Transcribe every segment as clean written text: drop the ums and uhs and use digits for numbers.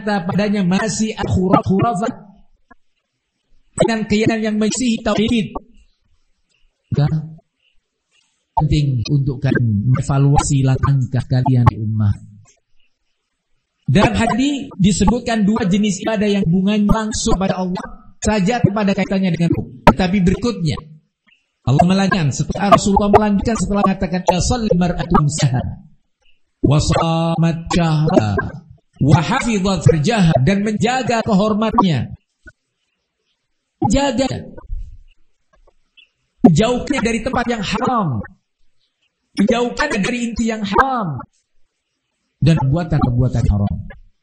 ternyata padanya masih khurafat dengan keyakinan yang mengisi tauhid. Penting untuk kalian mengevaluasi langkah kalian di ummah. Dalam hadis disebutkan dua jenis ibadah yang hubungannya langsung pada Allah saja kepada kaitannya dengan hukum. Tetapi berikutnya Allah melanjutkan setelah Rasulullah melanjutkan setelah mengatakan shallal mar'atun sahar wa shamat syahra wa hafizat farjaha, dan menjaga kehormatnya, jaga menjauhkan dari tempat yang haram, menjauhkan dari inti yang haram dan perbuatan haram.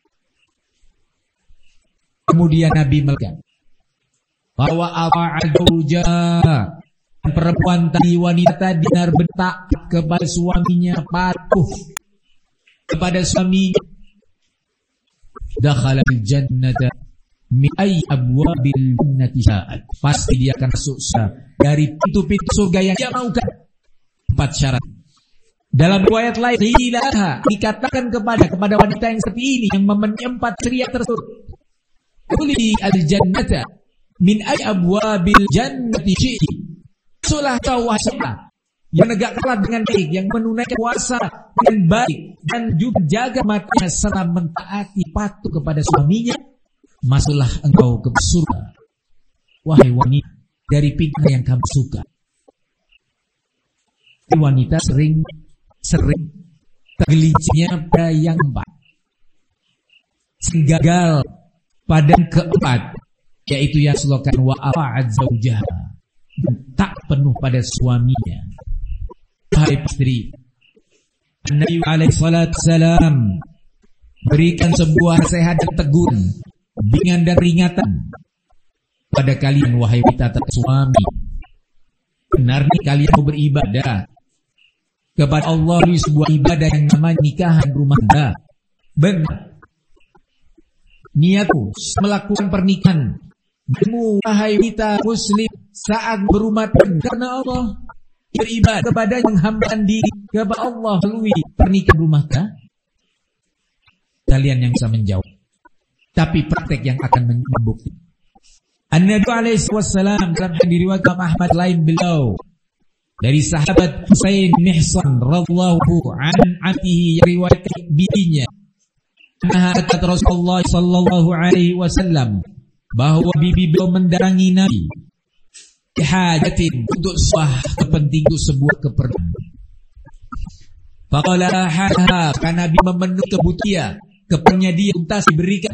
Kemudian Nabi mengatakan bahwa awa'adauja, perempuan tadi, wanita tadi benar-benar taat kepada suaminya, patuh kepada suaminya, dakhala al-jannata min ayyi abwabil jannati sya'at, pasti dia akan masuk surga dari pintu-pintu surga yang dia maukan. 4 syarat. Dalam riwayat lain dikatakan kepada wanita yang seperti ini yang memenuhi 4 kriteria tersebut, quli al-jannata min ayyi abwabil jannati syi'ti, sulah tawassalah, yang negaklah dengan baik, yang menunaikan puasa dengan baik, dan juga jaga matanya serta mentaati patuh kepada suaminya, masuklah engkau ke surga, wahai wanita, dari pintu yang kamu suka. Wanita sering tergelincirnya pada yang keempat, gagal pada yang keempat, yaitu yang selokan wa afa'ad zawjaha, tak penuh pada suaminya. Hai istri, Nabi alaihi salatu salam berikan sebuah nasihat dan teguran, bimbingan dan peringatan pada kalian wahai wanita suami. Benar nih kalian mau beribadah kepada Allah di sebuah ibadah yang namanya nikahan rumah tangga. Benar. Niatku melakukan pernikahan kamu wahai wanita muslim saat berumah tangga karena Allah, beribadah kepada menghambakan diri kepada Allah melalui pernikahan rumah tangga. Kalian yang bisa menjawab, tapi praktek yang akan membukti. An-Nabi alaihi wassalam dalam hadis riwayat Ahmad lain beliau dari sahabat Husain bin Mihsan radhiyallahu an atihi, riwayat bibinya, kata Rasulullah sallallahu alaihi wasallam bahwa bibi beliau mendatangi Nabi hajatin, untuk sebuah keperluan. Faqala haha, kan Nabi memenuhi kebutuhannya dia tuntas diberikan.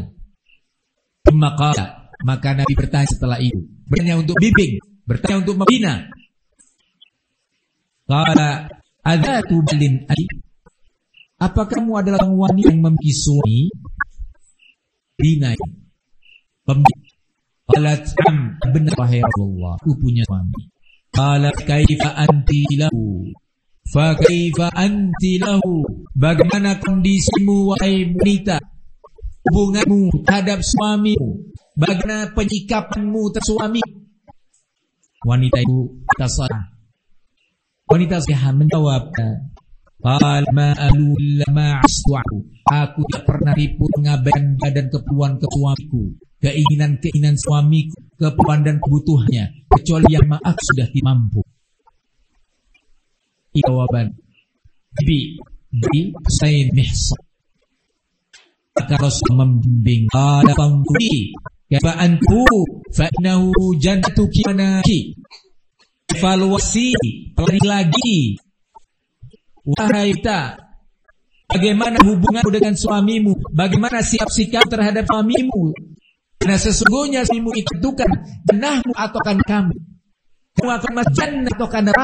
Maka Nabi bertanya setelah itu, bertanya untuk bimbing, bertanya untuk membina. Qala adzatu balin ai, apa kamu adalah wanita yang memiliki suami? Bina pembimbing. Qala am, benar wahai Rasulullah, aku punya suami. Qala kaifa anti lahu, fa kaifa anti lahu, bagaimana kondisimu wahai wanita, hubunganmu terhadap suamimu, bagaimana penyikapanmu terhadap suami? Wanita itu tasarah, wanita sehat menjawab, qal ma'alu lama aswa'u, aku tak pernah tipu mengabaikan badan keperluan suamiku, keinginan suamiku, keperluan dan kebutuhannya, kecuali yang maaf sudah mampu. Jawaban Bibi Husain Mihsan, maka Rasul membimbing, qala fangkuri kaifa antu fa innahu jannatuki manaki, evaluasi lagi wahai kita, bagaimana hubunganmu dengan suamimu, bagaimana sikap terhadap suamimu, karena sesungguhnya suamimu itu kan jenahmu atau kan kamu akan masuk jannah atau kan neraka.